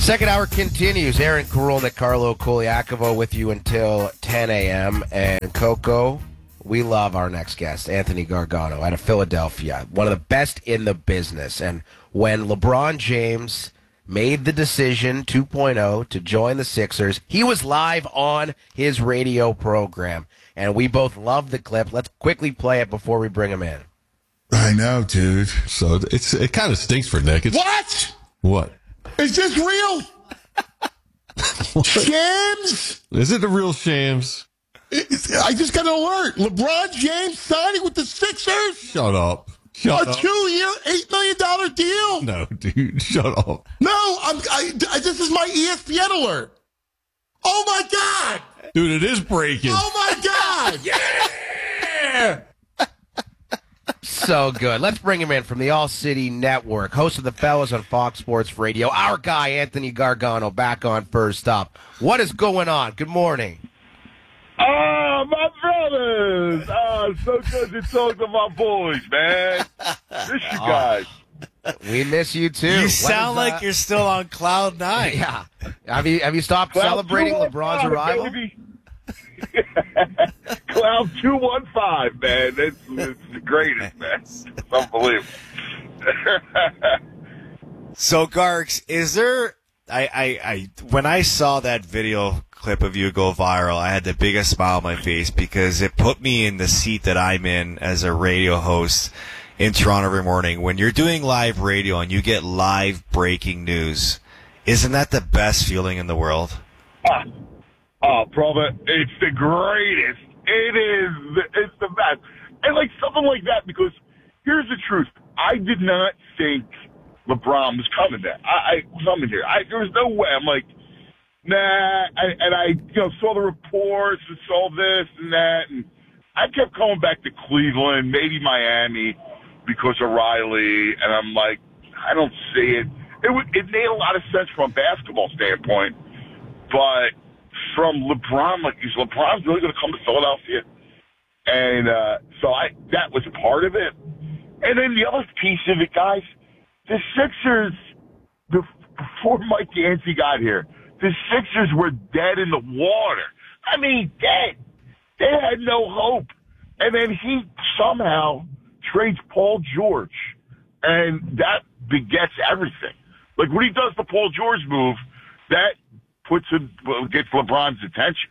Second hour continues. Aaron Karolnik, Carlo Koliakovo with you until 10 a.m. And Coco, we love our next guest, Anthony Gargano, out of Philadelphia. One of the best in the business. And when LeBron James made the decision 2.0 to join the Sixers, he was live on his radio program. And we both love the clip. Let's quickly play it before we bring him in. I know, dude. So it kind of stinks for Nick. What? What? Is this real? Shams? Is it the real Shams? I just got an alert. LeBron James signing with the Sixers? Shut up. Shut A up. 2-year, $8 million deal? No, dude. Shut up. No, this is my ESPN alert. Oh, my God. Dude, it is breaking. Oh, my God. Yeah! So good. Let's bring him in from the All City Network, host of the Fellas on Fox Sports Radio. Our guy, Anthony Gargano, back on First Up. What is going on? Good morning. Oh, my brothers. Oh, so good to talk to my boys, man. Miss you guys. We miss you, too. You sound like you're still on Cloud 9. Yeah. Have you stopped celebrating LeBron's arrival? Baby. Cloud 215, man. It's the greatest, man. It's unbelievable. So, Gargs, is there... I when I saw that video clip of you go viral, I had the biggest smile on my face because it put me in the seat that I'm in as a radio host in Toronto every morning. When you're doing live radio and you get live breaking news, isn't that the best feeling in the world? Oh, brother, it's the greatest. It's the best. And like something like that, because here's the truth. I did not think LeBron was coming there. Coming here. There was no way. I'm like, nah. And I saw the reports and saw this and that. And I kept going back to Cleveland, maybe Miami, because of Riley. And I'm like, I don't see it. It made a lot of sense from a basketball standpoint. But from LeBron, like, is LeBron really going to come to Philadelphia? And so that was part of it. And then the other piece of it, guys, the Sixers, before Mike Yancey got here, the Sixers were dead in the water. I mean, dead. They had no hope. And then he somehow trades Paul George, and that begets everything. Like, when he does the Paul George move, that gets LeBron's attention.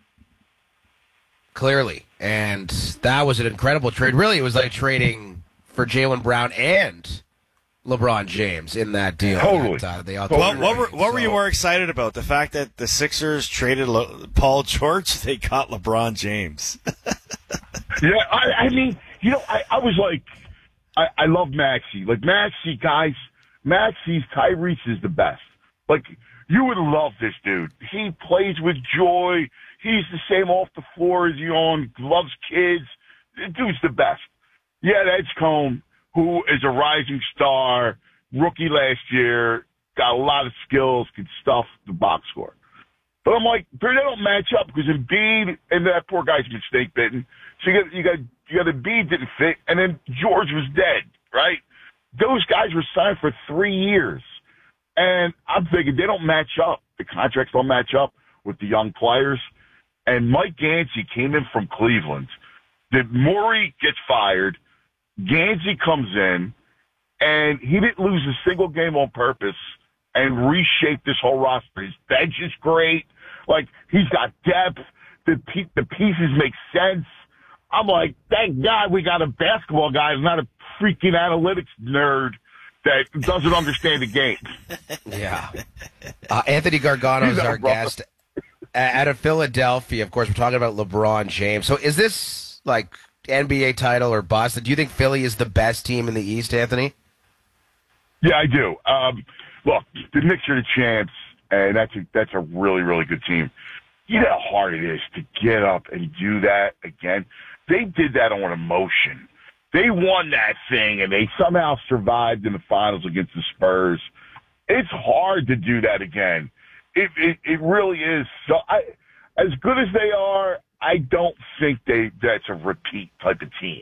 Clearly. And that was an incredible trade. Really, it was like trading for Jaylen Brown and LeBron James in that deal. Totally. What were you more excited about? The fact that the Sixers traded Paul George, they got LeBron James. Yeah, I mean, I was like, I love Maxey. Like, Maxey, guys, Maxey's Tyrese is the best. Like, you would love this dude. He plays with joy. He's the same off the floor as you on. Loves kids. The dude's the best. Yeah, Edgecombe, who is a rising star, rookie last year, got a lot of skills, could stuff the box score. But I'm like, they don't match up because Embiid and that poor guy's been snake bitten. So you got Embiid didn't fit, and then George was dead, right? Those guys were signed for 3 years. And I'm thinking they don't match up. The contracts don't match up with the young players. And Mike Yancey came in from Cleveland. Morey gets fired. Yancey comes in, and he didn't lose a single game on purpose and reshaped this whole roster. His bench is great. Like, he's got depth. The pieces make sense. I'm like, thank God we got a basketball guy who's not a freaking analytics nerd that doesn't understand the game. Yeah. Anthony Gargano is our guest out of Philadelphia. Of course, we're talking about LeBron James. So is this like NBA title or bust? Do you think Philly is the best team in the East, Anthony? Yeah, I do. Look, the Knicks are the champs, and that's a really, really good team. You know how hard it is to get up and do that again. They did that on emotion. They won that thing, and they somehow survived in the finals against the Spurs. It's hard to do that again. It really is. So as good as they are, I don't think that's a repeat type of team.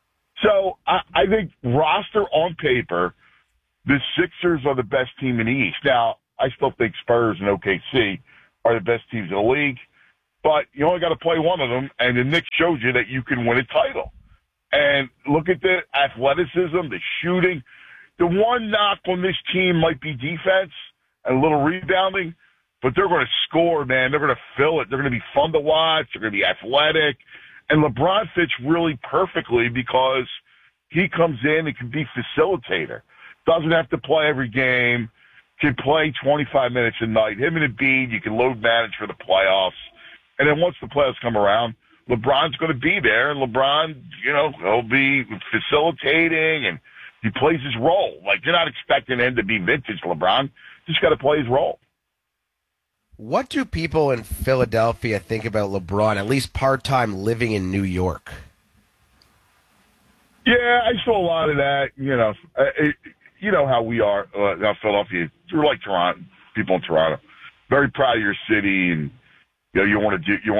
So I think roster on paper, the Sixers are the best team in the East. Now, I still think Spurs and OKC are the best teams in the league. But you only got to play one of them, and the Knicks showed you that you can win a title. And look at the athleticism, the shooting. The one knock on this team might be defense and a little rebounding, but they're going to score, man. They're going to fill it. They're going to be fun to watch. They're going to be athletic. And LeBron fits really perfectly because he comes in and can be facilitator. Doesn't have to play every game. Can play 25 minutes a night. Him and Embiid, you can load manage for the playoffs. And then once the playoffs come around, LeBron's going to be there. And LeBron, he'll be facilitating and he plays his role. Like, you're not expecting him to be vintage LeBron. Just got to play his role. What do people in Philadelphia think about LeBron, at least part-time living in New York? Yeah, I saw a lot of that. You know how we are now, Philadelphia. We're like Toronto, people in Toronto. Very proud of your city, and you want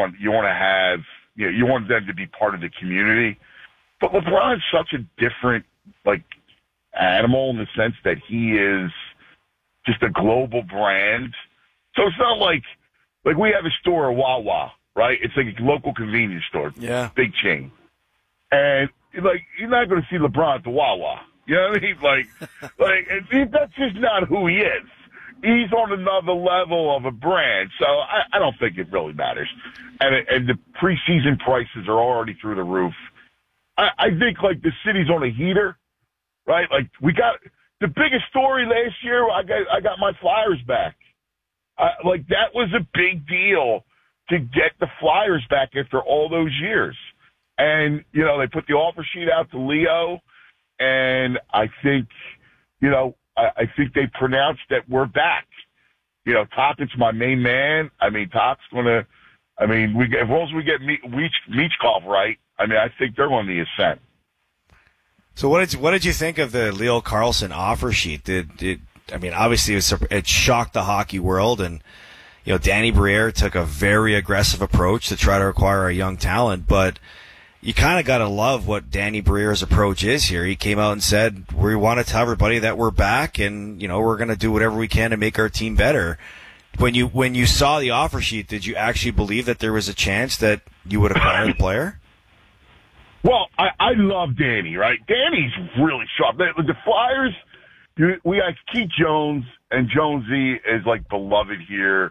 them to be part of the community. But LeBron's such a different animal in the sense that he is just a global brand. So it's not like we have a store, Wawa, right? It's like a local convenience store, big chain, and you're not going to see LeBron at the Wawa. You know what I mean? That's just not who he is. He's on another level of a brand, so I don't think it really matters. And the preseason prices are already through the roof. I think the city's on a heater, right? We got the biggest story last year. I got my Flyers back. That was a big deal to get the Flyers back after all those years. And, they put the offer sheet out to Leo, and I think, I think they pronounced that we're back. Tocchet's my main man. I mean, Tocchet's going to, as long as we get Michkov right, I think they're on the ascent. So what did you think of the Leo Carlsson offer sheet? Obviously it shocked the hockey world, and Danny Briere took a very aggressive approach to try to acquire a young talent, but you kind of got to love what Danny Briere's approach is here. He came out and said, we want to tell everybody that we're back, and we're going to do whatever we can to make our team better. When you saw the offer sheet, did you actually believe that there was a chance that you would acquire the player? Well, I love Danny, right? Danny's really sharp. The Flyers, we got Keith Jones, and Jonesy is beloved here.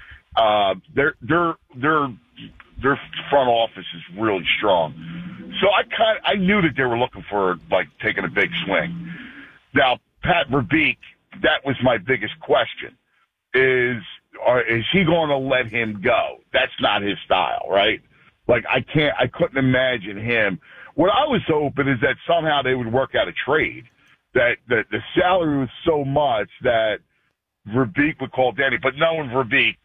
Their front office is really strong. So I knew that they were looking for taking a big swing. Now, Pat Verbeek, that was my biggest question. Is he going to let him go? That's not his style, right? I couldn't imagine him. What I was hoping is that somehow they would work out a trade. That the salary was so much that Verbeek would call Danny. But knowing Verbeek,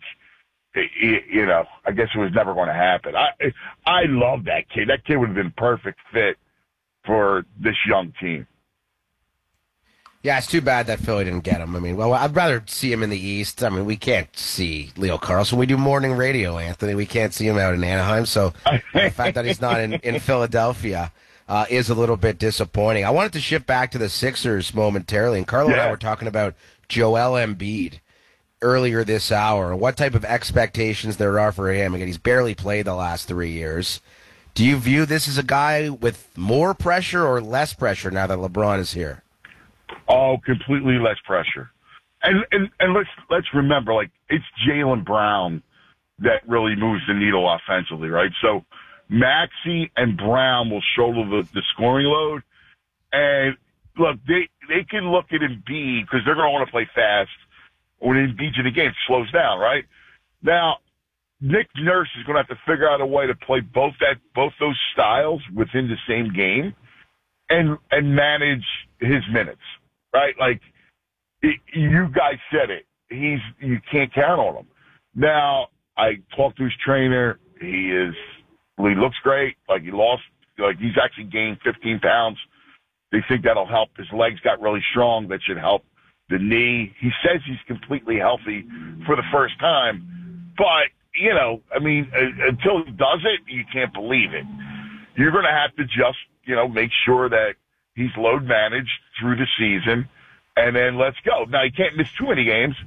I guess it was never going to happen. I love that kid. That kid would have been a perfect fit for this young team. Yeah, it's too bad that Philly didn't get him. I'd rather see him in the East. We can't see Leo Carlsson. We do morning radio, Anthony. We can't see him out in Anaheim. So the fact that he's not in Philadelphia is a little bit disappointing. I wanted to shift back to the Sixers momentarily. And Carlo and I were talking about Joel Embiid earlier this hour, what type of expectations there are for him. Again, he's barely played the last 3 years. Do you view this as a guy with more pressure or less pressure now that LeBron is here? Oh, completely less pressure. And let's remember, it's Jaylen Brown that really moves the needle offensively, right? So Maxey and Brown will shoulder the scoring load. And look, they can look at Embiid because they're going to want to play fast. When Embiid's in the game, it slows down, right? Now, Nick Nurse is going to have to figure out a way to play both those styles within the same game and manage his minutes, right? You guys said it. You can't count on him. Now, I talked to his trainer. He looks great. He's actually gained 15 pounds. They think that'll help. His legs got really strong. That should help the knee. He says he's completely healthy for the first time. But, until he does it, you can't believe it. You're going to have to just, make sure that he's load managed through the season, and then let's go. Now, he can't miss too many games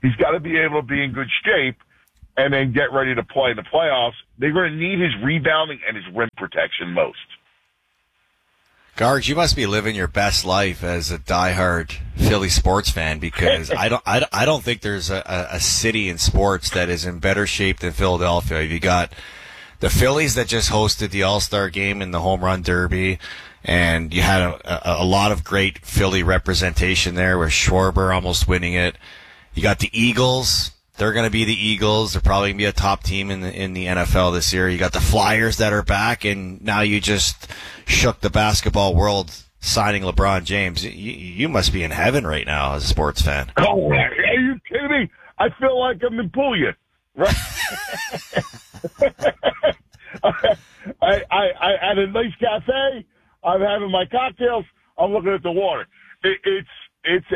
He's got to be able to be in good shape and then get ready to play in the playoffs. They're going to need his rebounding and his rim protection most. Garg, you must be living your best life as a diehard Philly sports fan, because I don't think there's a city in sports that is in better shape than Philadelphia. You got the Phillies that just hosted the All-Star game in the Home Run Derby, and you had a lot of great Philly representation there with Schwarber almost winning it. You got the Eagles. They're going to be the Eagles. They're probably going to be a top team in the NFL this year. You got the Flyers that are back, and now you just shook the basketball world signing LeBron James. You must be in heaven right now as a sports fan. Oh, are you kidding me? I feel like I'm in Puglia. Right? I at a nice cafe. I'm having my cocktails. I'm looking at the water. It's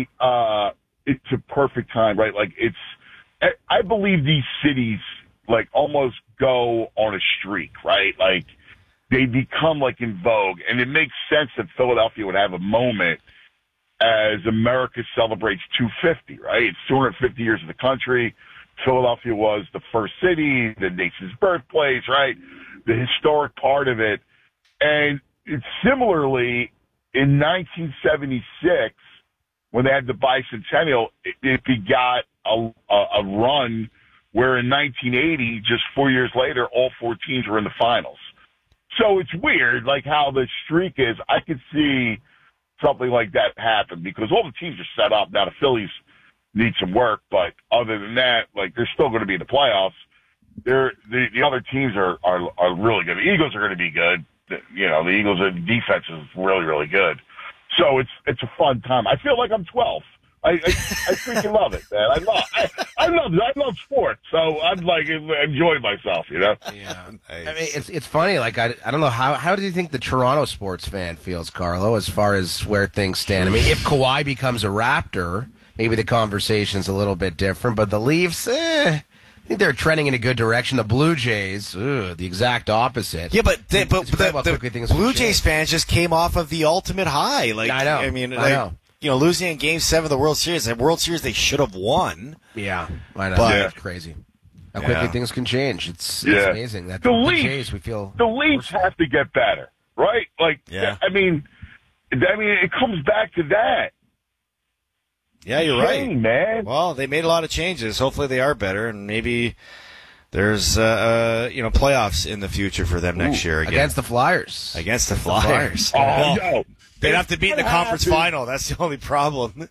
a perfect time, right? Like I believe these cities like almost go on a streak, right? Like they become like in vogue, and it makes sense that Philadelphia would have a moment as America celebrates 250, right? It's 250 years of the country. Philadelphia was the first city, the nation's birthplace, right? The historic part of it. And similarly, in 1976, when they had the bicentennial, it begot a run where in 1980, just 4 years later, all four teams were in the finals. So it's weird, like how the streak is. I could see something like that happen because all the teams are set up. Now the Phillies need some work, but other than that, like they're still going to be in the playoffs. The other teams are really good. The Eagles are going to be good. The Eagles' defense is really, really good. So it's a fun time. I feel like I'm 12. I freaking love it, man. I love sports. So I'm like enjoying myself, you know. Yeah, I mean it's funny. Like I don't know how do you think the Toronto sports fan feels, Carlo, as far as where things stand? I mean, if Kawhi becomes a Raptor, maybe the conversation's a little bit different. But the Leafs, I think they're trending in a good direction. The Blue Jays, the exact opposite. Yeah, but the Blue Jays change. fans just came off of the ultimate high. Like I know. I mean, I know. Losing in Game 7 of the World Series, they should have won. Yeah, I know. But- That's crazy. How quickly things can change. It's amazing. That the Blue Leafs, Jays, we feel the Leafs have to get better, right? Like, I mean, it comes back to that. Yeah, you're right, man. Well, they made a lot of changes. Hopefully, they are better, and maybe there's playoffs in the future for them next year again against the Flyers. Against the Flyers. Oh, no. They'd have to beat in the conference final. That's the only problem.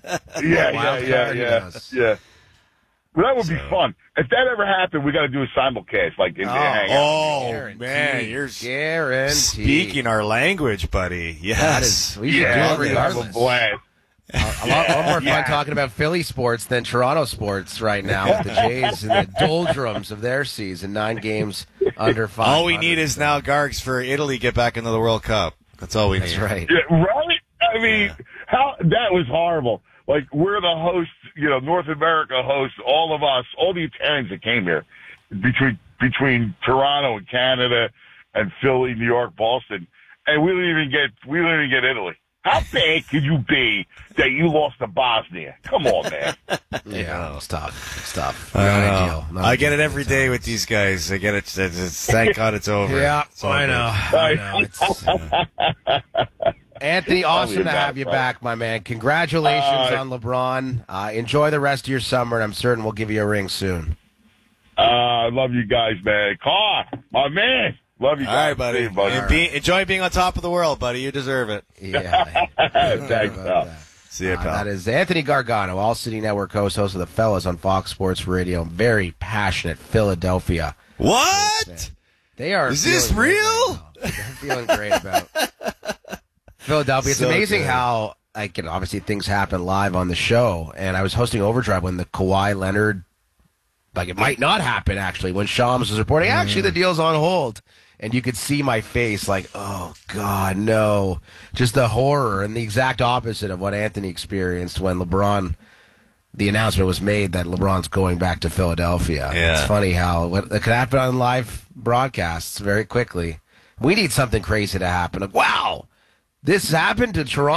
Yeah. Well, that would be fun. If that ever happened, we got to do a simulcast, like in hang out. Oh, Guaranteed. man, you're Guaranteed. speaking our language, buddy. Yes. We should do it Have a regardless. blast. A lot more fun talking about Philly sports than Toronto sports right now with the Jays and the doldrums of their season. 9 games under 500. All we need is now Gargs for Italy get back into the World Cup. That's all we need. That's right. Yeah, right? I mean, how that was horrible. Like, we're the hosts, North America hosts, all of us, all the Italians that came here, between Toronto and Canada and Philly, New York, Boston, and we didn't even get Italy. How bad could you be that you lost to Bosnia? Come on, man. Yeah, it's tough. I get it every day with these guys. I get it. Thank God it's over. Yeah, It's all I good. know. Anthony, awesome to have you back, my man. Congratulations on LeBron. Enjoy the rest of your summer, and I'm certain we'll give you a ring soon. I love you guys, man. Carr, my man. Love you guys. All right, buddy. See you, buddy. And enjoy being on top of the world, buddy. You deserve it. Yeah. Thanks, pal. See you, pal. That is Anthony Gargano, All City Network host of The Fellas on Fox Sports Radio. Very passionate Philadelphia. What? They are. Is this feeling great real? right now. They're feeling great about Philadelphia. It's So amazing good. how, obviously things happen live on the show. And I was hosting Overdrive when the Kawhi Leonard, it might not happen, actually, when Shams was reporting, actually, the deal's on hold. And you could see my face like, oh, God, no. Just the horror and the exact opposite of what Anthony experienced when the announcement was made that LeBron's going back to Philadelphia. Yeah. It's funny how it could happen on live broadcasts very quickly. We need something crazy to happen. Like, wow, this happened to Toronto?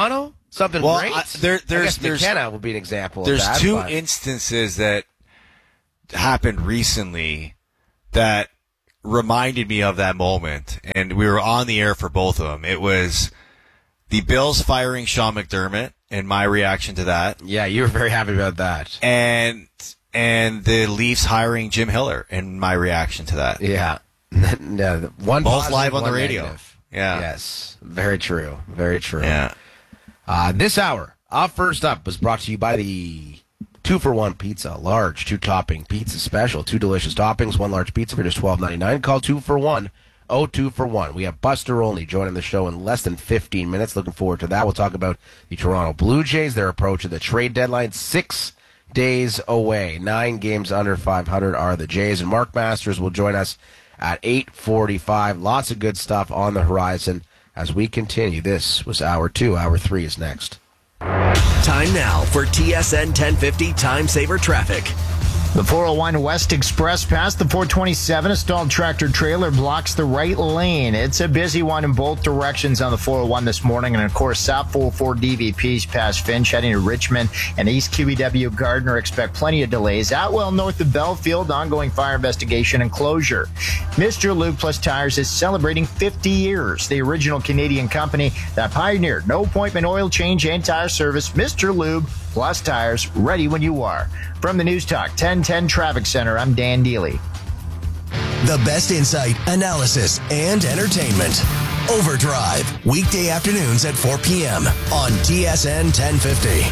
something Well, great. there's I guess McKenna would be an example of that. There's two but- instances that happened recently that reminded me of that moment, and we were on the air for both of them. It was the Bills firing Sean McDermott and my reaction to that. Yeah, you were very happy about that. And the Leafs hiring Jim Hiller and my reaction to that. Yeah. No, one Both positive, live on the one radio. negative. Yeah. Yes. Very true. Very true. Yeah. This hour, First Up was brought to you by the 2-for-1 Pizza. Large, 2-topping pizza special. 2 delicious toppings, 1 large pizza for just $12.99. Call 2-for-1. 2-for-1. We have Buster Olney joining the show in less than 15 minutes. Looking forward to that. We'll talk about the Toronto Blue Jays, their approach to the trade deadline. 6 days away. 9 games under 500 are the Jays. And Mark Masters will join us at 8:45. Lots of good stuff on the horizon as we continue. This was Hour 2. Hour 3 is next. Time now for TSN 1050 Time Saver Traffic. The 401 West Express past the 427, a stalled tractor trailer blocks the right lane. It's a busy one in both directions on the 401 this morning. And of course, South 404 DVP's past Finch heading to Richmond and East QEW Gardner expect plenty of delays. Outwell north of Belfield, ongoing fire investigation and closure. Mr. Lube Plus Tires is celebrating 50 years. The original Canadian company that pioneered no appointment oil change and tire service. Mr. Lube Plus Tires, ready when you are. From the News Talk 1010 Traffic Center, I'm Dan Deely. The best insight, analysis, and entertainment. Overdrive, weekday afternoons at 4 p.m. on TSN 1050.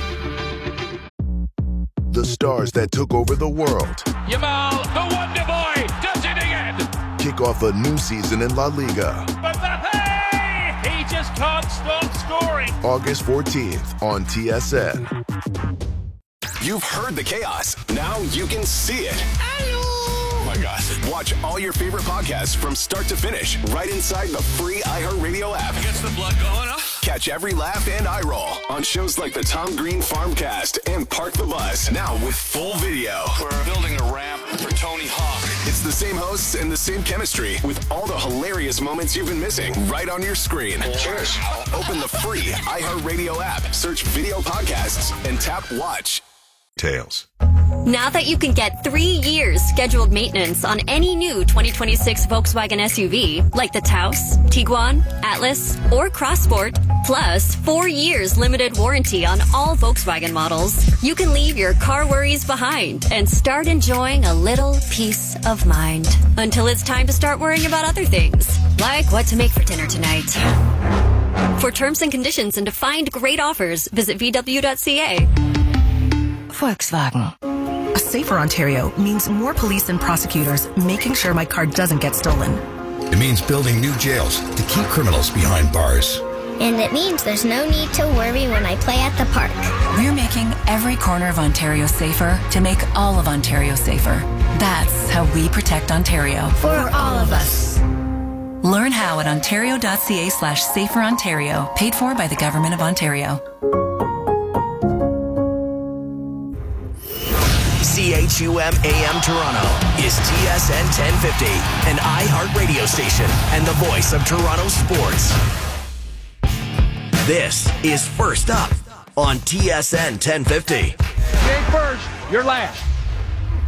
The stars that took over the world Yamal, the Wonder Boy, does it again. kick off a new season in La Liga. Mbappe, he just can't stop scoring. August 14th on TSN. You've heard the chaos. Now you can see it. Oh my God. Watch all your favorite podcasts from start to finish right inside the free iHeartRadio app. Gets the blood going, huh? Catch every laugh and eye roll on shows like the Tom Green Farmcast and Park the Bus. Now with full video. We're building a ramp for Tony Hawk. It's the same hosts and the same chemistry with all the hilarious moments you've been missing right on your screen. Cheers. Open the free iHeartRadio app, search video podcasts, and tap watch. Tales. Now that you can get 3 years scheduled maintenance on any new 2026 Volkswagen SUV, like the Taos, Tiguan, Atlas, or Crossport, plus 4 years limited warranty on all Volkswagen models, you can leave your car worries behind and start enjoying a little peace of mind. Until it's time to start worrying about other things, like what to make for dinner tonight. For terms and conditions and to find great offers, visit VW.ca. Volkswagen. A safer Ontario means more police and prosecutors making sure my car doesn't get stolen. It means building new jails to keep criminals behind bars. And it means there's no need to worry when I play at the park. We're making every corner of Ontario safer to make all of Ontario safer. That's how we protect Ontario. For all of us. Learn how at ontario.ca/saferontario, paid for by the Government of Ontario. CHUM AM Toronto is TSN 1050, an iHeart radio station and the voice of Toronto sports. This is First Up on TSN 1050. You ain't first, you're last.